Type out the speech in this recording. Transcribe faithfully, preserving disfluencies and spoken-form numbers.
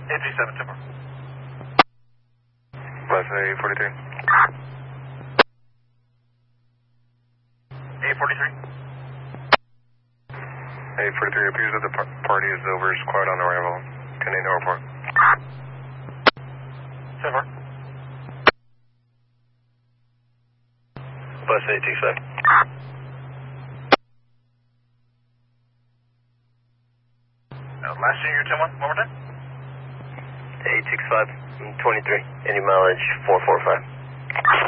eight three seven, Timber. Bus A forty-three. A forty-three. A forty-three appears that the par party is over. Is quiet on arrival. Continue to report. Timber. Bus eight two seven. Uh, last year, ten one, one more time. eight six five, twenty-three. Any mileage four four five.